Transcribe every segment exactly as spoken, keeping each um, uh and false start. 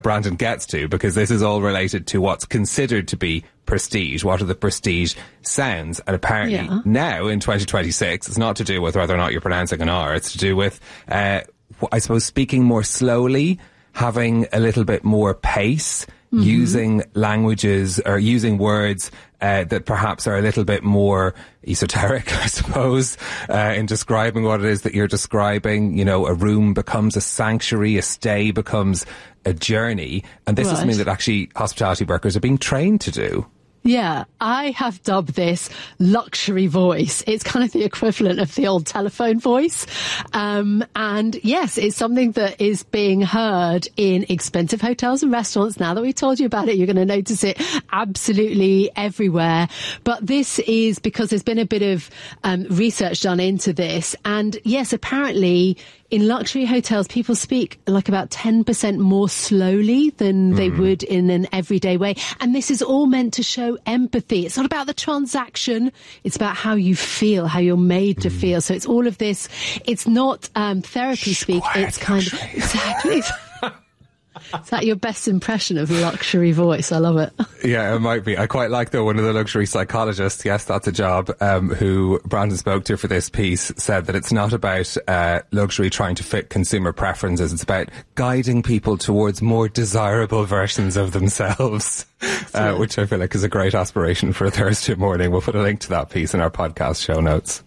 Brandon gets to, because this is all related to what's considered to be prestige. What are the prestige sounds? And apparently Yeah. now in twenty twenty-six, it's not to do with whether or not you're pronouncing an R. It's to do with, uh, I suppose, speaking more slowly, having a little bit more pace, mm-hmm. using languages or using words uh, that perhaps are a little bit more esoteric, I suppose, uh, in describing what it is that you're describing. You know, a room becomes a sanctuary, a stay becomes a journey. And this Right. is something that actually hospitality workers are being trained to do. Yeah, I have dubbed this luxury voice. It's kind of the equivalent of the old telephone voice. Um, and yes, it's something that is being heard in expensive hotels and restaurants. Now that we told you about it, you're going to notice it absolutely everywhere. But this is because there's been a bit of um, research done into this. And yes, apparently in luxury hotels, people speak like about ten percent more slowly than they mm-hmm. would in an everyday way. And this is all meant to show empathy. It's not about the transaction. It's about how you feel, how you're made mm. to feel. So it's all of this. It's not um, therapy Shh, speak. Quiet, it's kind luxury. of, exactly. Is that your best impression of luxury voice? I love it. Yeah, it might be. I quite like, though, one of the luxury psychologists, yes, that's a job, um, who Brandon spoke to for this piece, said that it's not about uh, luxury trying to fit consumer preferences. It's about guiding people towards more desirable versions of themselves, uh, which I feel like is a great aspiration for a Thursday morning. We'll put a link to that piece in our podcast show notes.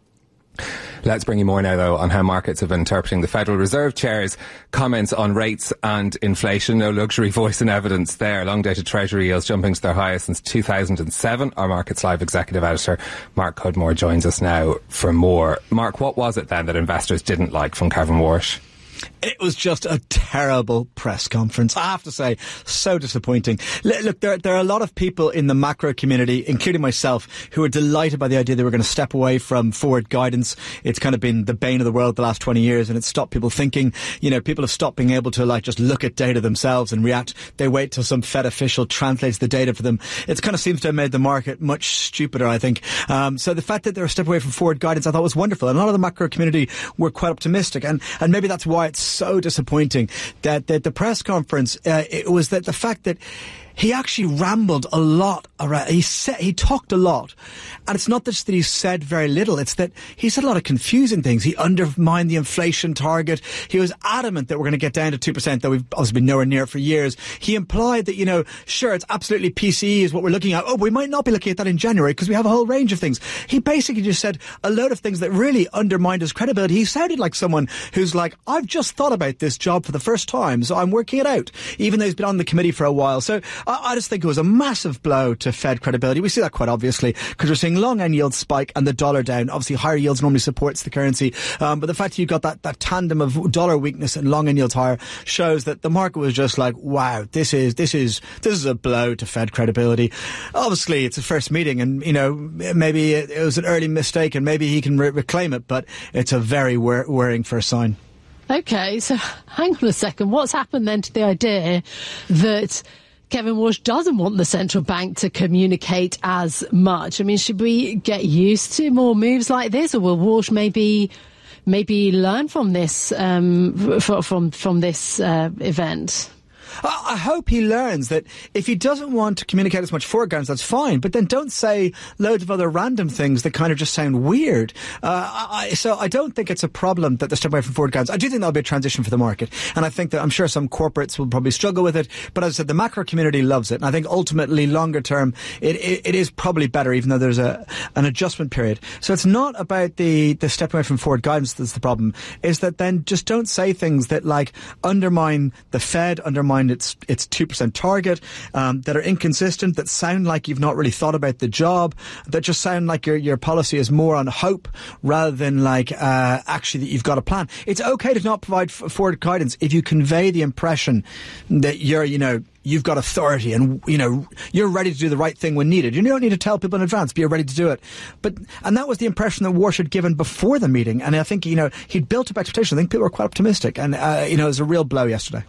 Let's bring you more now, though, on how markets have been interpreting the Federal Reserve Chair's comments on rates and inflation. No luxury voice in evidence there. Long-dated Treasury yields jumping to their highest since two thousand seven. Our Markets Live executive editor, Mark Cudmore, joins us now for more. Mark, what was it then that investors didn't like from Kevin Walsh? It was just a terrible press conference, I have to say. So disappointing. L- look, there, there are a lot of people in the macro community, including myself, who are delighted by the idea that we're going to step away from forward guidance. It's kind of been the bane of the world the last twenty years, and it's stopped people thinking. You know, people have stopped being able to, like, just look at data themselves and react. They wait till some Fed official translates the data for them. It kind of seems to have made the market much stupider, I think. Um, so the fact that they're a step away from forward guidance, I thought was wonderful. And a lot of the macro community were quite optimistic. And, and maybe that's why it's so disappointing that, that the press conference, uh, it was that the fact that he actually rambled a lot around. He said, he talked a lot. And it's not just that he said very little. It's that he said a lot of confusing things. He undermined the inflation target. He was adamant that we're going to get down to two percent, though we've obviously been nowhere near it for years. He implied that, you know, sure, it's absolutely P C E is what we're looking at. Oh, we might not be looking at that in January because we have a whole range of things. He basically just said a load of things that really undermined his credibility. He sounded like someone who's like, I've just thought about this job for the first time, so I'm working it out, even though he's been on the committee for a while. So I, I just think it was a massive blow to Fed credibility. We see that quite obviously because we're seeing long end yields spike and the dollar down. Obviously, higher yields normally supports the currency, um, but the fact that you've got that, that tandem of dollar weakness and long end yields higher shows that the market was just like, wow, this is this is this is a blow to Fed credibility. Obviously, it's a first meeting, and you know maybe it, it was an early mistake, and maybe he can re- reclaim it. But it's a very wor- worrying first sign. Okay, so hang on a second. What's happened then to the idea that Kevin Walsh doesn't want the central bank to communicate as much? I mean, should we get used to more moves like this, or will Walsh maybe maybe learn from this um, from from this uh, event? I hope he learns that if he doesn't want to communicate as much forward guidance, that's fine. But then don't say loads of other random things that kind of just sound weird. Uh, I, so I don't think it's a problem that they're stepping away from forward guidance. I do think that'll be a transition for the market. And I think that I'm sure some corporates will probably struggle with it. But as I said, the macro community loves it. And I think ultimately, longer term, it, it, it is probably better, even though there's a an adjustment period. So it's not about the, the stepping away from forward guidance that's the problem. Is that then just don't say things that like undermine the Fed, undermine its its two percent target, um, that are inconsistent, that sound like you've not really thought about the job, that just sound like your your policy is more on hope rather than like uh, actually that you've got a plan. It's okay to not provide f- forward guidance if you convey the impression that you're, you know, you've got authority and, you know, you're ready to do the right thing when needed. You don't need to tell people in advance, but you're ready to do it. But, and that was the impression that Walsh had given before the meeting. And I think, you know, he'd built up expectations. I think people were quite optimistic. And, uh, you know, it was a real blow yesterday.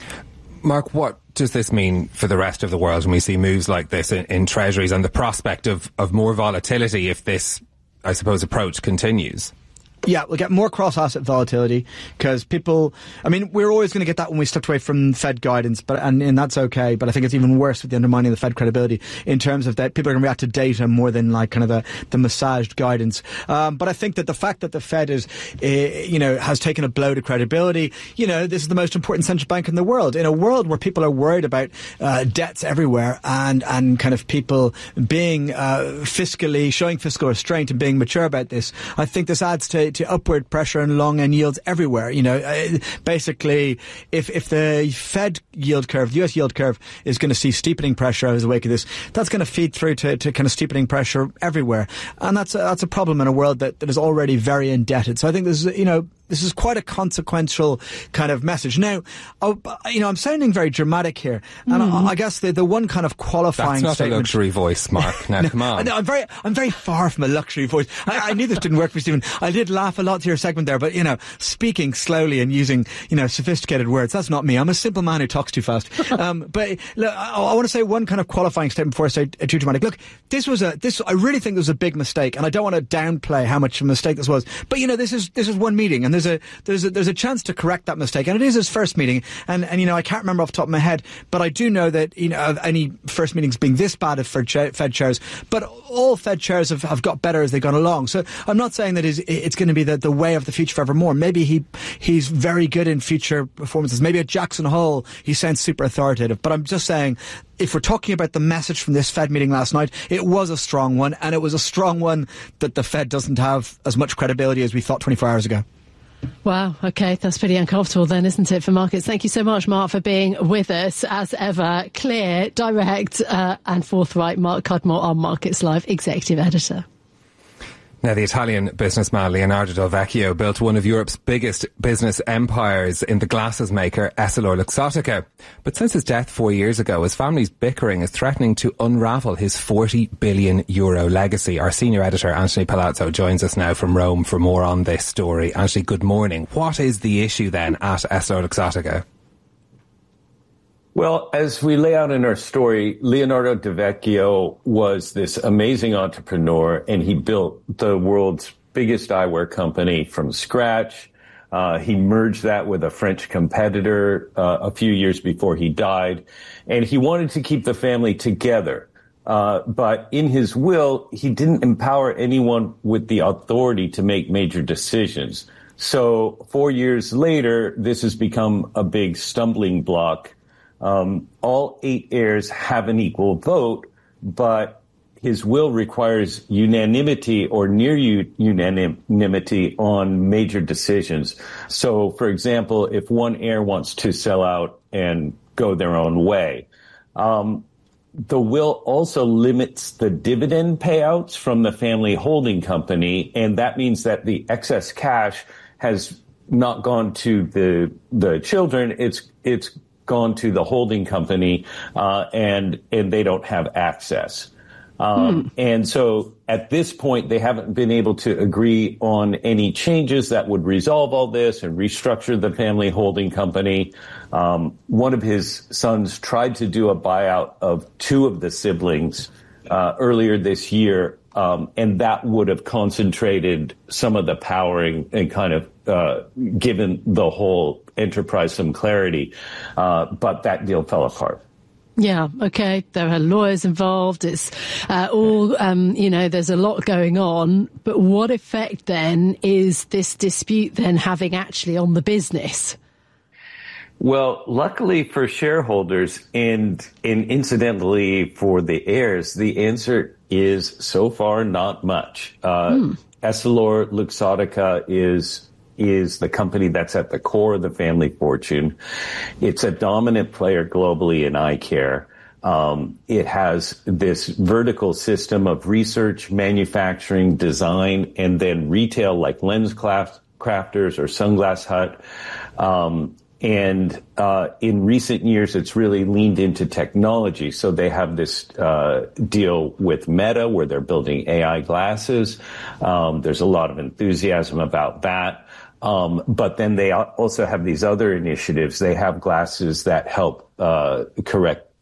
Mark, what does this mean for the rest of the world when we see moves like this in, in treasuries and the prospect of, of more volatility if this, I suppose, approach continues? Yeah, we'll get more cross-asset volatility because people, I mean, we're always going to get that when we stepped away from Fed guidance, but and, and that's okay. But I think it's even worse with the undermining of the Fed credibility in terms of that people are going to react to data more than like kind of the, the massaged guidance. Um, but I think that the fact that the Fed is, uh, you know, has taken a blow to credibility, you know, this is the most important central bank in the world. In a world where people are worried about uh, debts everywhere and, and kind of people being uh, fiscally, showing fiscal restraint and being mature about this, I think this adds to to upward pressure on long end yields everywhere. You know, uh, basically, if if the Fed yield curve, the U S yield curve, is going to see steepening pressure as a wake of this, that's going to feed through to, to kind of steepening pressure everywhere, and that's a, that's a problem in a world that, that is already very indebted. So I think this is, you know, this is quite a consequential kind of message. Now, oh, you know, I'm sounding very dramatic here, and mm. I, I guess the the one kind of qualifying That's not statement, a luxury voice, Mark. Now, no, come on. No, I'm very, I'm very far from a luxury voice. I, I knew this didn't work for Stephen. I did laugh a lot to your segment there, but you know, speaking slowly and using, you know, sophisticated words, that's not me. I'm a simple man who talks too fast. Um, but look, I, I want to say one kind of qualifying statement before I say too dramatic. Look, this was a, this, I really think this was a big mistake, and I don't want to downplay how much of a mistake this was. But you know, this is, this is one meeting, and there's a, there's a, there's a chance to correct that mistake, and it is his first meeting, and, and you know, I can't remember off the top of my head, but I do know that, you know, of any first meetings being this bad for Fed chairs, but all Fed chairs have, have got better as they've gone along. So I'm not saying that it's going to be the, the way of the future forevermore. Maybe he he's very good in future performances. Maybe at Jackson Hole he sounds super authoritative, but I'm just saying, if we're talking about the message from this Fed meeting last night, it was a strong one, and it was a strong one that the Fed doesn't have as much credibility as we thought twenty-four hours ago. Wow, okay, that's pretty uncomfortable then, isn't it, for markets? Thank you so much, Mark, for being with us. As ever, clear, direct uh, and forthright. Mark Cudmore, our Markets Live Executive Editor. Now, the Italian businessman Leonardo Del Vecchio built one of Europe's biggest business empires in the glasses maker EssilorLuxottica. But since his death four years ago, his family's bickering is threatening to unravel his forty billion euro legacy. Our senior editor, Anthony Palazzo, joins us now from Rome for more on this story. Anthony, good morning. What is the issue then at EssilorLuxottica? Well, as we lay out in our story, Leonardo Del Vecchio was this amazing entrepreneur, and he built the world's biggest eyewear company from scratch. Uh, he merged that with a French competitor uh, a few years before he died, and he wanted to keep the family together. Uh, but in his will, he didn't empower anyone with the authority to make major decisions. So four years later, this has become a big stumbling block. Um, all eight heirs have an equal vote, but his will requires unanimity or near unanimity on major decisions. So, for example, if one heir wants to sell out and go their own way, um, the will also limits the dividend payouts from the family holding company, and that means that the excess cash has not gone to the the children. It's it's gone to the holding company, uh, and and they don't have access. Um, hmm. And so at this point, they haven't been able to agree on any changes that would resolve all this and restructure the family holding company. Um, one of his sons tried to do a buyout of two of the siblings uh, earlier this year, um, and that would have concentrated some of the powering and kind of uh, given the whole enterprise some clarity, uh, but that deal fell apart. Yeah, okay. There are lawyers involved. It's uh, all, um, you know, there's a lot going on. But what effect then is this dispute then having actually on the business? Well, luckily for shareholders and, and incidentally for the heirs, the answer is so far not much. Uh, hmm. EssilorLuxottica is is the company that's at the core of the family fortune. It's a dominant player globally in eye care. Um, it has this vertical system of research, manufacturing, design, and then retail like Lens Crafters or Sunglass Hut. Um, and uh, in recent years, it's really leaned into technology. So they have this uh, deal with Meta where they're building A I glasses. Um, there's a lot of enthusiasm about that. Um, but then they also have these other initiatives. They have glasses that help uh, correct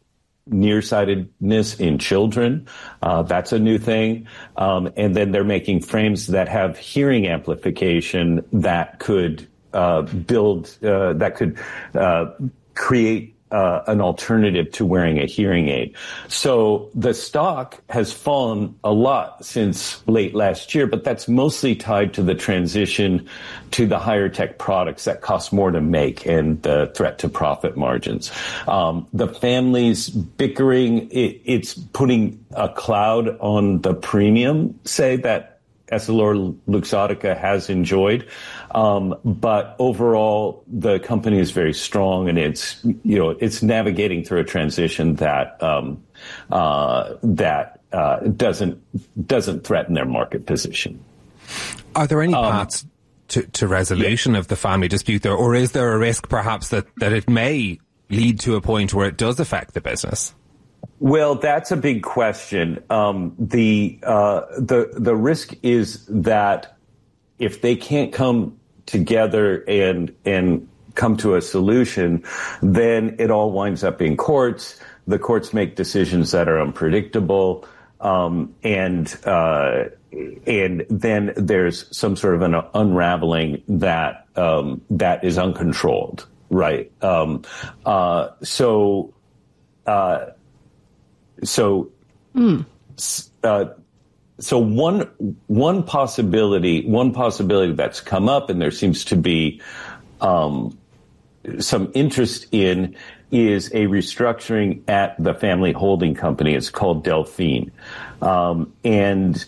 nearsightedness in children. Uh, that's a new thing. Um, and then they're making frames that have hearing amplification that could uh, build, uh, that could uh, create Uh, an alternative to wearing a hearing aid. So the stock has fallen a lot since late last year, but that's mostly tied to the transition to the higher tech products that cost more to make and the threat to profit margins. Um, the families bickering, it, it's putting a cloud on the premium, say, that EssilorLuxottica has enjoyed. Um, but overall, the company is very strong, and it's, you know, it's navigating through a transition that, um, uh, that, uh, doesn't, doesn't threaten their market position. Are there any Um, paths to, to resolution yeah. of the family dispute there, or is there a risk perhaps that, that it may lead to a point where it does affect the business? Well, that's a big question. Um, the uh, the the risk is that if they can't come together and and come to a solution, then it all winds up in courts. The courts make decisions that are unpredictable, um, and uh, and then there's some sort of an unraveling that um, that is uncontrolled, right? Um, uh, so. Uh, So, mm. uh, so one one possibility, one possibility that's come up, and there seems to be um, some interest in, is a restructuring at the family holding company. It's called Delphine, um, and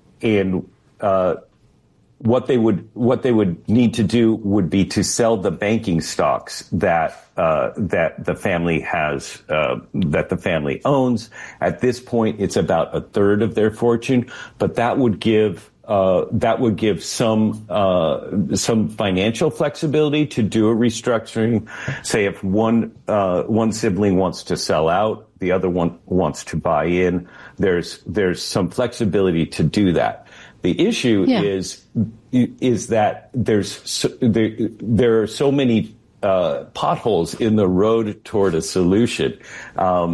and uh, what they would what they would need to do would be to sell the banking stocks that uh, that the family has uh, that the family owns. At this point, it's about a third of their fortune, but that would give uh, that would give some uh, some financial flexibility to do a restructuring. Say if one uh, one sibling wants to sell out, the other one wants to buy in. There's there's some flexibility to do that. The issue yeah. is is that there's so, there, there are so many uh, potholes in the road toward a solution. Um,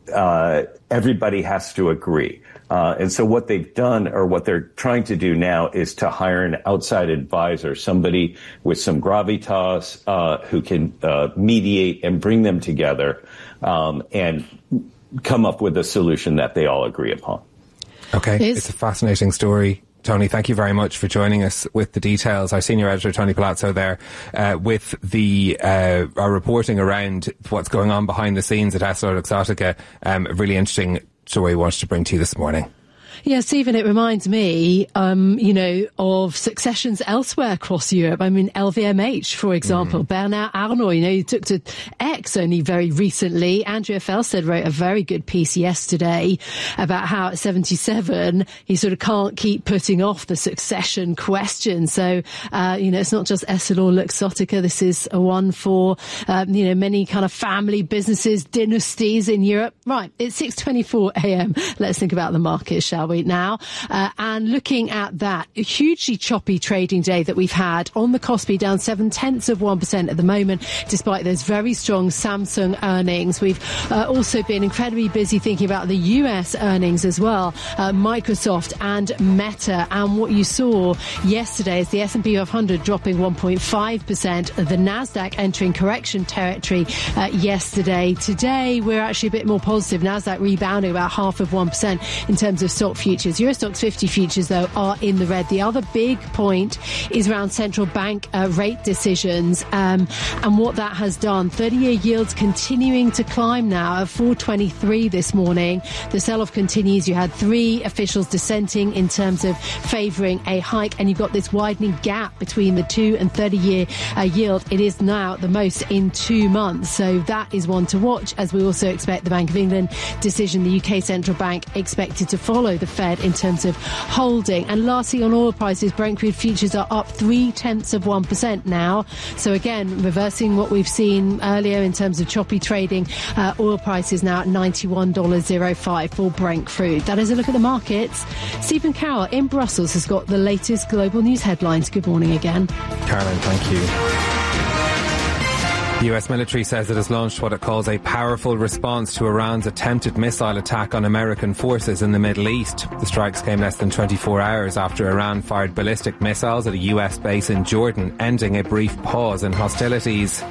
uh, everybody has to agree, uh, and so what they've done, or what they're trying to do now, is to hire an outside advisor, somebody with some gravitas uh, who can uh, mediate and bring them together um, and come up with a solution that they all agree upon. Okay, Is- it's a fascinating story. Tony, thank you very much for joining us with the details. Our senior editor, Tony Palazzo, there uh, with the uh, our reporting around what's going on behind the scenes at EssilorLuxottica. Um, a really interesting story we wanted to bring to you this morning. Yeah, Stephen, it reminds me, um, you know, of successions elsewhere across Europe. I mean, L V M H, for example, mm. Bernard Arnault, you know, he took to X only very recently. Andrea Felsted wrote a very good piece yesterday about how at seventy-seven, he sort of can't keep putting off the succession question. So, uh, you know, it's not just EssilorLuxottica. This is a one for, um, you know, many kind of family businesses, dynasties in Europe. Right, it's six twenty-four a.m. Let's think about the market, shall we? Now, uh, and looking at that, a hugely choppy trading day that we've had on the Kospi, down seven tenths of one percent at the moment, despite those very strong Samsung earnings. We've uh, also been incredibly busy thinking about the U S earnings as well, uh, Microsoft and Meta. And what you saw yesterday is the S and P five hundred dropping one point five percent, the Nasdaq entering correction territory uh, yesterday. Today, we're actually a bit more positive. Nasdaq rebounding about half of one percent in terms of stock futures. Euro Stoxx fifty futures, though, are in the red. The other big point is around central bank uh, rate decisions um, and what that has done. thirty-year yields continuing to climb now at four twenty-three this morning. The sell-off continues. You had three officials dissenting in terms of favouring a hike, and you've got this widening gap between the two and thirty-year uh, yield. It is now the most in two months. So that is one to watch, as we also expect the Bank of England decision, the U K Central Bank expected to follow the Fed in terms of holding. And lastly, on oil prices, Brent crude futures are up three tenths of one percent now. So again, reversing what we've seen earlier in terms of choppy trading. Uh, oil prices now at ninety-one dollars oh five for Brent crude. That is a look at the markets. Stephen Carroll in Brussels has got the latest global news headlines. Good morning again. Caroline, thank you. The U S military says it has launched what it calls a powerful response to Iran's attempted missile attack on American forces in the Middle East. The strikes came less than twenty-four hours after Iran fired ballistic missiles at a U S base in Jordan, ending a brief pause in hostilities.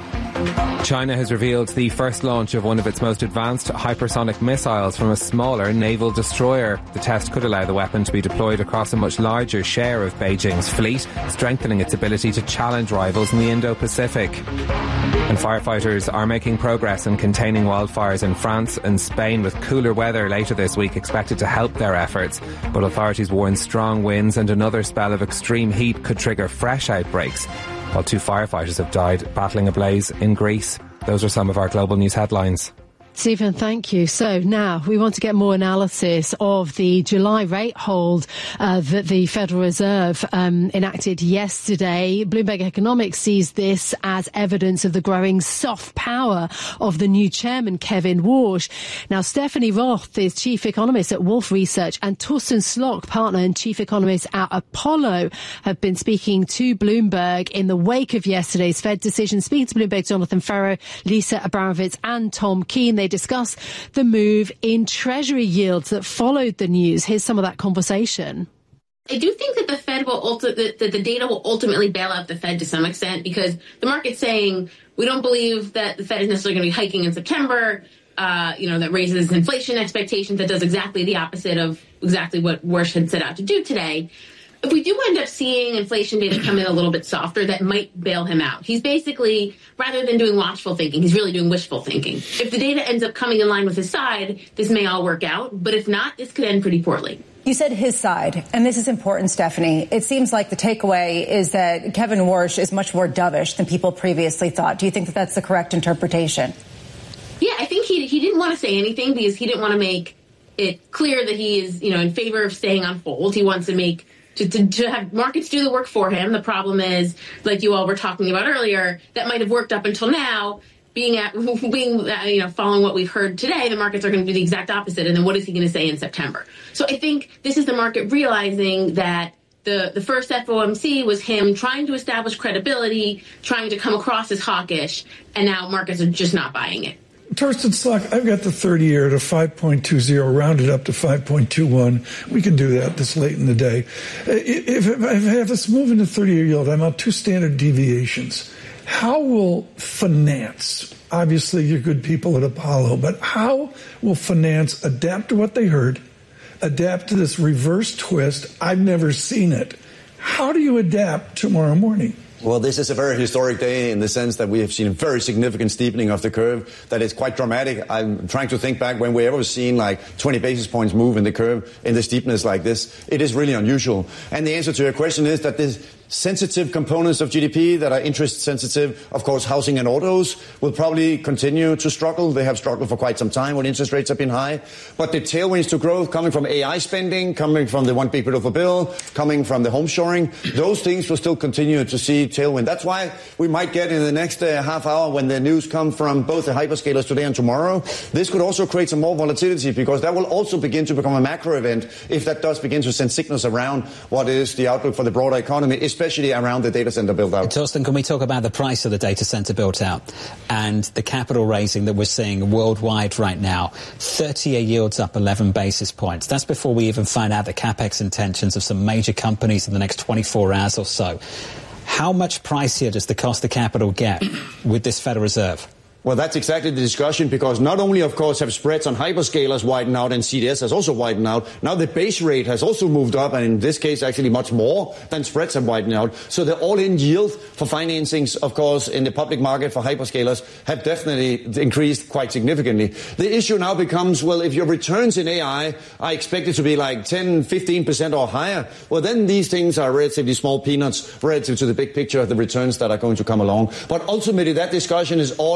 China has revealed the first launch of one of its most advanced hypersonic missiles from a smaller naval destroyer. The test could allow the weapon to be deployed across a much larger share of Beijing's fleet, strengthening its ability to challenge rivals in the Indo-Pacific. And firefighters are making progress in containing wildfires in France and Spain, with cooler weather later this week expected to help their efforts. But authorities warn strong winds and another spell of extreme heat could trigger fresh outbreaks, while two firefighters have died battling a blaze in Greece. Those are some of our global news headlines. Stephen, thank you. So now we want to get more analysis of the July rate hold uh, that the Federal Reserve um, enacted yesterday. Bloomberg Economics sees this as evidence of the growing soft power of the new chairman, Kevin Warsh. Now, Stephanie Roth is chief economist at Wolfe Research, and Torsten Slok, partner and chief economist at Apollo, have been speaking to Bloomberg in the wake of yesterday's Fed decision. Speaking to Bloomberg, Jonathan Ferro, Lisa Abramovitz and Tom Keene. They discuss the move in Treasury yields that followed the news. Here's some of that conversation. I do think that the Fed will ulti- that, that the data will ultimately bail out the Fed to some extent, because the market's saying we don't believe that the Fed is necessarily going to be hiking in September. Uh, you know, that raises inflation expectations. That does exactly the opposite of exactly what Warsh had set out to do today. If we do end up seeing inflation data come in a little bit softer, that might bail him out. He's basically, rather than doing watchful thinking, he's really doing wishful thinking. If the data ends up coming in line with his side, this may all work out. But if not, this could end pretty poorly. You said his side, and this is important, Stephanie. It seems like the takeaway is that Kevin Warsh is much more dovish than people previously thought. Do you think that that's the correct interpretation? Yeah, I think he he didn't want to say anything because he didn't want to make it clear that he is, you know, in favor of staying on hold. He wants to make To, to, to have markets do the work for him. The problem is, like you all were talking about earlier, that might have worked up until now. Being at, being, you know, following what we've heard today, the markets are going to do the exact opposite. And then what is he going to say in September? So I think this is the market realizing that the, the first F O M C was him trying to establish credibility, trying to come across as hawkish, and now markets are just not buying it. Torsten Slok, I've got the thirty-year at a five point two zero, rounded up to five point two one. We can do that this late in the day. If, if I have this move in the thirty-year yield, I'm on two standard deviations. How will finance, obviously you're good people at Apollo, but how will finance adapt to what they heard, adapt to this reverse twist? I've never seen it. How do you adapt tomorrow morning? Well, this is a very historic day in the sense that we have seen a very significant steepening of the curve that is quite dramatic. I'm trying to think back when we ever seen like twenty basis points move in the curve in the steepness like this. It is really unusual. And the answer to your question is that this sensitive components of G D P that are interest sensitive, of course, housing and autos will probably continue to struggle. They have struggled for quite some time when interest rates have been high. But the tailwinds to growth coming from A I spending, coming from the one big beautiful bill, coming from the home shoring, those things will still continue to see tailwind. That's why we might get in the next uh, half hour when the news come from both the hyperscalers today and tomorrow. This could also create some more volatility because that will also begin to become a macro event if that does begin to send signals around what is the outlook for the broader economy, especially around the data center build out. Torsten, can we talk about the price of the data center built out and the capital raising that we're seeing worldwide right now? thirty-year yields up eleven basis points. That's before we even find out the capex intentions of some major companies in the next twenty-four hours or so. How much pricier does the cost of capital get with this Federal Reserve? Well, that's exactly the discussion, because not only, of course, have spreads on hyperscalers widened out and C D S has also widened out, now the base rate has also moved up, and in this case, actually much more than spreads have widened out. So the all-in yield for financings, of course, in the public market for hyperscalers have definitely increased quite significantly. The issue now becomes, well, if your returns in A I are expected to be like ten, fifteen percent or higher, well, then these things are relatively small peanuts relative to the big picture of the returns that are going to come along. But ultimately, that discussion is all about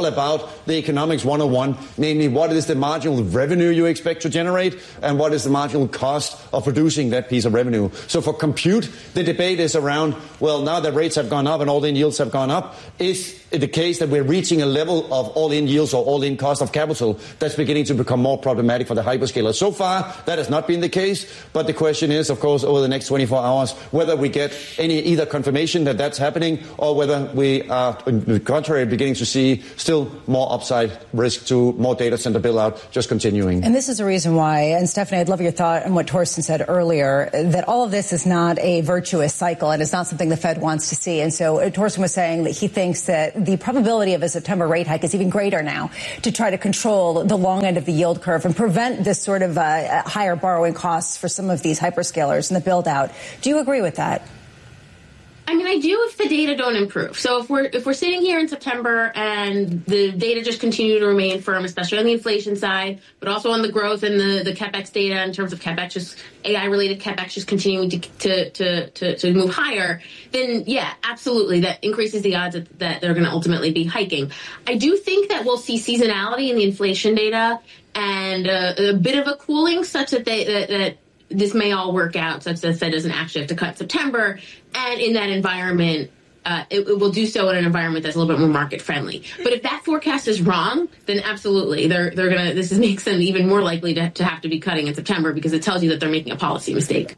out the economics one oh one, namely what is the marginal revenue you expect to generate and what is the marginal cost of producing that piece of revenue. So for compute, the debate is around, well, now that rates have gone up and all-in yields have gone up, is it the case that we're reaching a level of all-in yields or all-in cost of capital that's beginning to become more problematic for the hyperscalers? So far, that has not been the case, but the question is, of course, over the next twenty-four hours, whether we get any either confirmation that that's happening or whether we are, on the contrary, beginning to see still more upside risk to more data center build-out just continuing. And this is the reason why, and Stephanie, I'd love your thought on what Torsten said earlier, that all of this is not a virtuous cycle and it's not something the Fed wants to see. And so uh, Torsten was saying that he thinks that the probability of a September rate hike is even greater now to try to control the long end of the yield curve and prevent this sort of uh, higher borrowing costs for some of these hyperscalers and the build-out. Do you agree with that? I mean, I do if the data don't improve. So if we're if we're sitting here in September and the data just continue to remain firm, especially on the inflation side, but also on the growth and the, the CapEx data in terms of CapEx, just A I-related CapEx just continuing to, to, to, to, to move higher, then yeah, absolutely, that increases the odds that, that they're going to ultimately be hiking. I do think that we'll see seasonality in the inflation data and a, a bit of a cooling such that they that, that this may all work out such that the Fed doesn't actually have to cut in September. And in that environment, uh, it, it will do so in an environment that's a little bit more market friendly. But if that forecast is wrong, then absolutely, they're they're gonna. This is, makes them even more likely to, to have to be cutting in September because it tells you that they're making a policy mistake.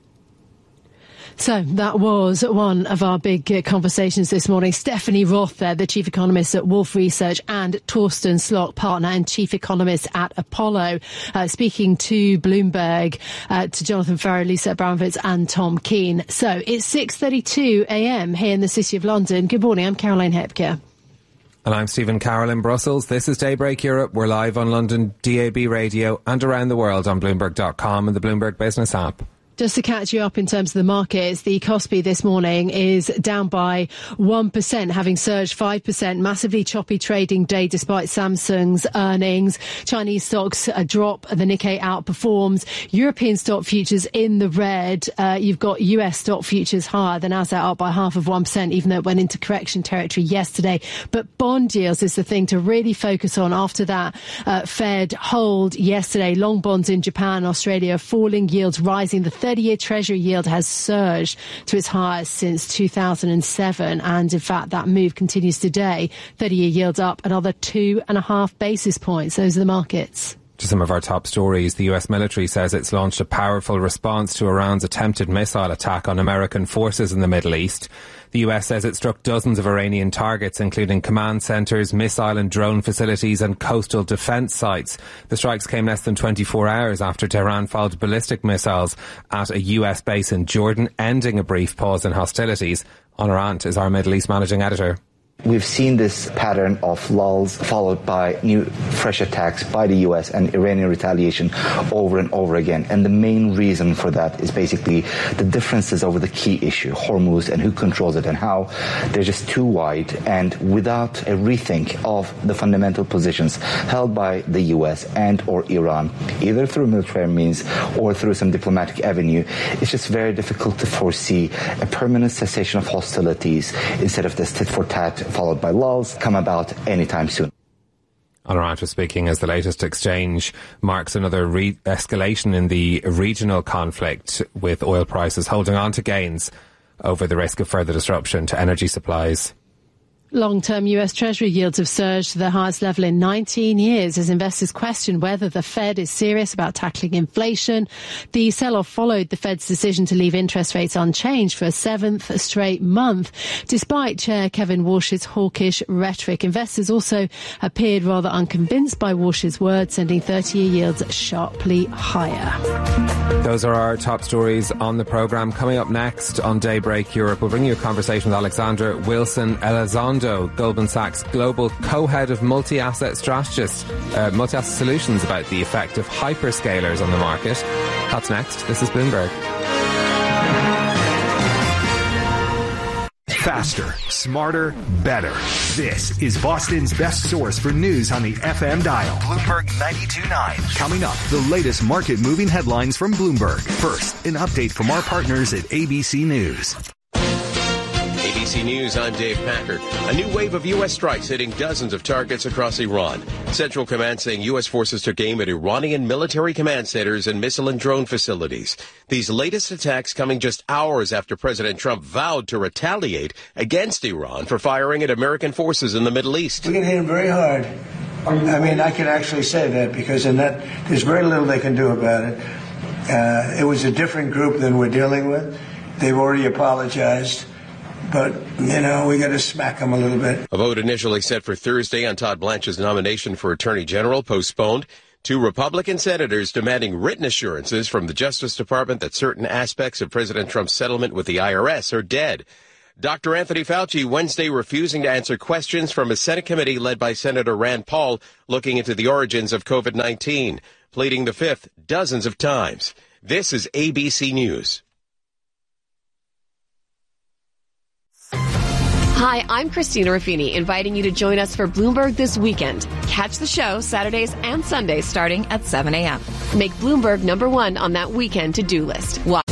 So that was one of our big uh, conversations this morning. Stephanie Roth there, the chief economist at Wolfe Research, and Torsten Slok, partner and chief economist at Apollo, uh, speaking to Bloomberg, uh, to Jonathan Ferro, Lisa Abramowitz and Tom Keene. So it's six thirty-two a.m. here in the City of London. Good morning, I'm Caroline Hepker. And I'm Stephen Carroll in Brussels. This is Daybreak Europe. We're live on London D A B radio and around the world on Bloomberg dot com and the Bloomberg Business app. Just to catch you up in terms of the markets, the Kospi this morning is down by one percent, having surged five percent. Massively choppy trading day despite Samsung's earnings. Chinese stocks a drop. The Nikkei outperforms. European stock futures in the red. Uh, you've got U S stock futures higher. The Nasdaq up by half of one percent, even though it went into correction territory yesterday. But bond yields is the thing to really focus on after that uh, Fed hold yesterday. Long bonds in Japan, Australia, falling, yields rising. The thirty-year Treasury yield has surged to its highest since two thousand seven, and in fact that move continues today. thirty-year yields up another two and a half basis points. Those are the markets. To some of our top stories, the U S military says it's launched a powerful response to Iran's attempted missile attack on American forces in the Middle East. The U S says it struck dozens of Iranian targets, including command centres, missile and drone facilities and coastal defence sites. The strikes came less than twenty-four hours after Tehran fired ballistic missiles at a U S base in Jordan, ending a brief pause in hostilities. Honor Arndt is our Middle East managing editor. We've seen this pattern of lulls followed by new fresh attacks by the U S and Iranian retaliation over and over again. And the main reason for that is basically the differences over the key issue, Hormuz, and who controls it and how. They're just too wide. And without a rethink of the fundamental positions held by the U S and or Iran, either through military means or through some diplomatic avenue, it's just very difficult to foresee a permanent cessation of hostilities instead of this tit for tat followed by lulls come about anytime soon. Honor Arndt was speaking as the latest exchange marks another re- escalation in the regional conflict, with oil prices holding on to gains over the risk of further disruption to energy supplies. Long-term U S Treasury yields have surged to their highest level in nineteen years as investors question whether the Fed is serious about tackling inflation. The sell-off followed the Fed's decision to leave interest rates unchanged for a seventh straight month, despite Chair Kevin Warsh's hawkish rhetoric. Investors also appeared rather unconvinced by Warsh's words, sending thirty-year yields sharply higher. Those are our top stories on the programme. Coming up next on Daybreak Europe, we'll bring you a conversation with Alexandra Wilson Elizondo, Goldman Sachs Global Co-Head of Multi-Asset Strategists, uh, Multi-Asset Solutions, about the effect of hyperscalers on the market. That's next. This is Bloomberg. Faster, smarter, better. This is Boston's best source for news on the F M dial. Bloomberg ninety-two point nine. Coming up, the latest market-moving headlines from Bloomberg. First, an update from our partners at A B C News. A B C C News, I'm Dave Packard. A new wave of U S strikes hitting dozens of targets across Iran. Central Command saying U S forces took aim at Iranian military command centers and missile and drone facilities. These latest attacks coming just hours after President Trump vowed to retaliate against Iran for firing at American forces in the Middle East. We're going to hit them very hard. I mean, I can actually say that because in that there's very little they can do about it. Uh, it was a different group than we're dealing with. They've already apologized. But, you know, we got to smack them a little bit. A vote initially set for Thursday on Todd Blanche's nomination for Attorney General postponed. Two Republican senators demanding written assurances from the Justice Department that certain aspects of President Trump's settlement with the I R S are dead. Doctor Anthony Fauci Wednesday refusing to answer questions from a Senate committee led by Senator Rand Paul looking into the origins of COVID nineteen, pleading the fifth dozens of times. This is A B C News. Hi, I'm Christina Ruffini, inviting you to join us for Bloomberg This Weekend. Catch the show Saturdays and Sundays starting at seven a.m. Make Bloomberg number one on that weekend to-do list. Watch